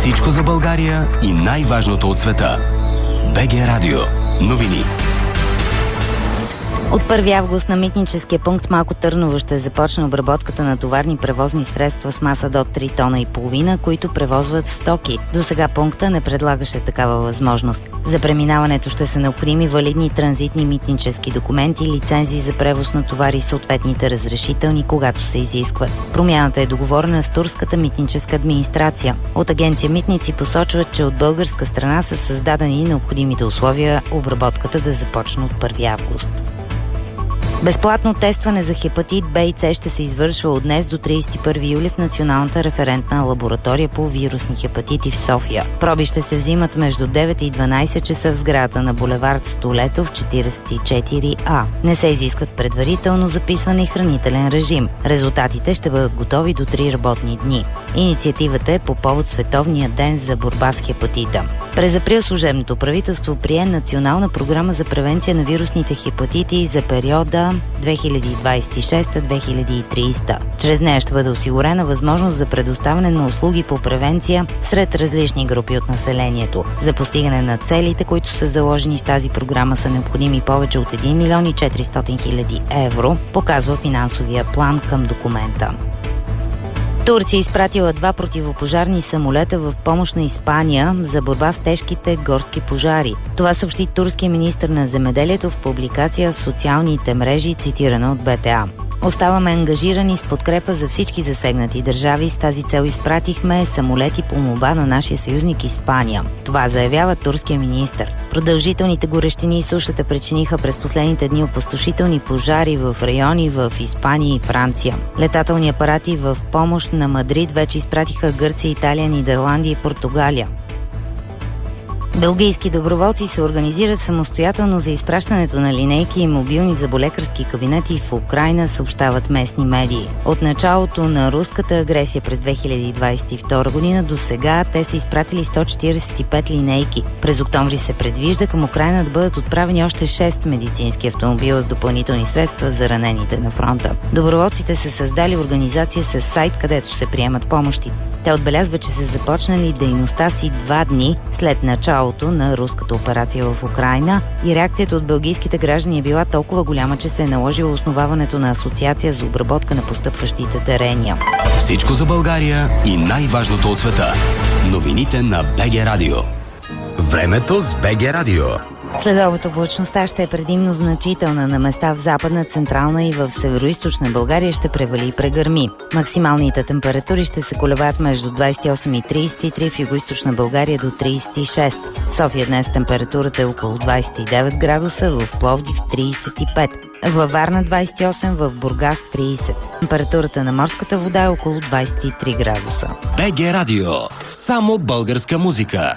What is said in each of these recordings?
Всичко за България и най-важното от света. БГ Радио. Новини. От 1 август на митническия пункт Малко Търново ще започне обработката на товарни превозни средства с маса до 3 тона и половина, които превозват стоки. До сега пункта не предлагаше такава възможност. За преминаването ще са необходими валидни транзитни митнически документи, лицензии за превоз на товари и съответните разрешителни, когато се изискват. Промяната е договорена с турската митническа администрация. От агенция Митници посочват, че от българска страна са създадени необходимите условия обработката да започне от 1 август. Безплатно тестване за хепатит Б и С ще се извършва от днес до 31 юли в Националната референтна лаборатория по вирусни хепатити в София. Проби ще се взимат между 9 и 12 часа в сградата на булевард Столетов 44А. Не се изискват предварително записване и хранителен режим. Резултатите ще бъдат готови до 3 работни дни. Инициативата е по повод Световния ден за борба с хепатита. През април служебното правителство прие национална програма за превенция на вирусните хепатити за периода 2026-2030. Чрез нея ще бъде осигурена възможност за предоставяне на услуги по превенция сред различни групи от населението. За постигане на целите, които са заложени в тази програма, са необходими повече от 1 милион и 400 хиляди евро, показва финансовия план към документа. Турция изпратила 2 противопожарни самолета в помощ на Испания за борба с тежките горски пожари. Това съобщи турския министър на земеделието в публикация в социалните мрежи, цитирана от БТА. Оставаме ангажирани с подкрепа за всички засегнати държави. С тази цел изпратихме самолети по молба на нашия съюзник Испания. Това заявява турския министър. Продължителните горещини и сушата причиниха през последните дни опустошителни пожари в райони в Испания и Франция. Летателни апарати в помощ на Мадрид вече изпратиха Гърция, Италия, Нидерландия и Португалия. Белгийски доброволци се организират самостоятелно за изпращането на линейки и мобилни зъболекарски кабинети в Украйна, съобщават местни медии. От началото на руската агресия през 2022 година до сега те са изпратили 145 линейки. През октомври се предвижда към Украйна да бъдат отправени още 6 медицински автомобила с допълнителни средства за ранените на фронта. Доброволците са създали организация с сайт, където се приемат помощи. Те отбелязват, че са започнали дейността си 2 дни след началото на руската операция в Украйна и реакцията от белгийските граждани е била толкова голяма, че се е наложило основаването на асоциация за обработка на постъпващите дарения. Всичко за България и най-важното от света. Новините на БГ Радио. Времето с БГ Радио. Следобед облачността ще е предимно значителна. На места в Западна, Централна и в Североизточна България ще превали и прегърми. Максималните температури ще се колебаят между 28 и 33, в Югоизточна България до 36. В София днес температурата е около 29 градуса, в Пловдив 35. Във Варна 28, в Бургас 30. Температурата на морската вода е около 23 градуса. БГ Радио. Само българска музика.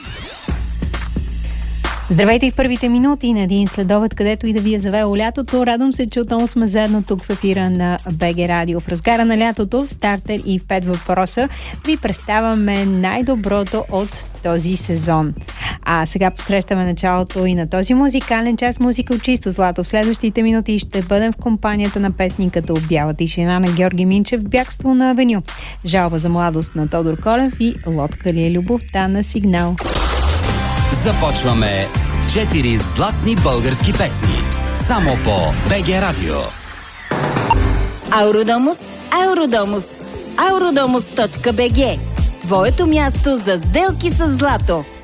Здравейте в първите минути на един следобед, където и да ви е завело лятото. Радвам се, че отново сме заедно тук в ефира на БГ Радио. В разгара на лятото, в стартер и в 5 въпроса ви представяме най-доброто от този сезон. А сега посрещаме началото и на този музикален час музика от чисто злато. В следващите минути ще бъдем в компанията на песни като Бяла тишина на Георги Минчев, Бягство на Авеню, Жалба за младост на Тодор Колев и Лодка ли е любовта на Сигнал. Започваме с 4 златни български песни. Само по БГ Радио. Ауродомус, Ауродомус, Auradomus.bg. Твоето място за сделки с злато.